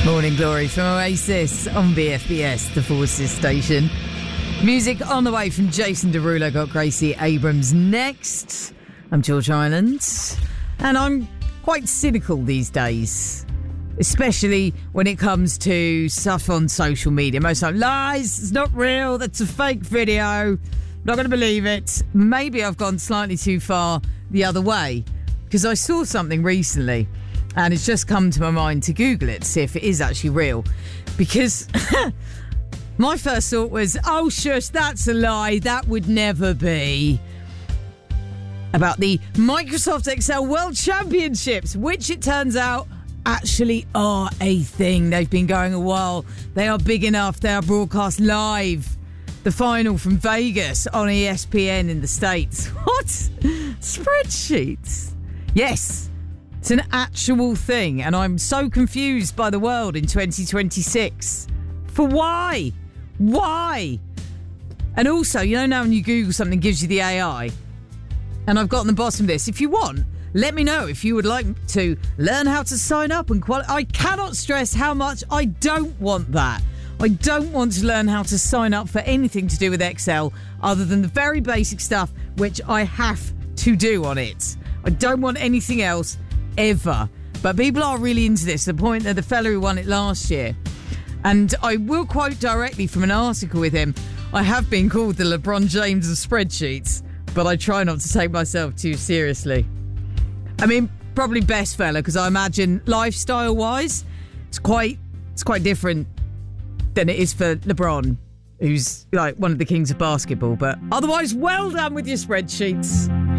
Morning Glory from Oasis on BFBS, the Forces station. Music on the way from Jason Derulo. Got Gracie Abrams next. I'm George Island, and I'm quite cynical these days, especially when it comes to stuff on social media. Most of the time, lies, it's not real, that's a fake video, not going to believe it. Maybe I've gone slightly too far the other way, because I saw something recently and it's just come to my mind to Google it to see if it is actually real, because my first thought was, oh shush, that's a lie, that would never be. About the Microsoft Excel World Championships, which it turns out actually are a thing. They've been going a while. They are big enough. They are broadcast live. The final from Vegas on ESPN in the States. What? Spreadsheets? Yes, it's an actual thing. And I'm so confused by the world in 2026. For why? Why? And also, you know, now when you Google something, it gives you the AI. And I've gotten the bottom of this. If you want, let me know if you would like to learn how to sign up and I cannot stress how much I don't want that. I don't want to learn how to sign up for anything to do with Excel other than the very basic stuff which I have to do on it. I don't want anything else ever. But people are really into this, to the point that the fella who won it last year, and I will quote directly from an article with him, I have been called the LeBron James of spreadsheets, but I try not to take myself too seriously. I mean, probably best fella, because I imagine lifestyle-wise, it's quite different than it is for LeBron, who's like one of the kings of basketball. But otherwise, well done with your spreadsheets.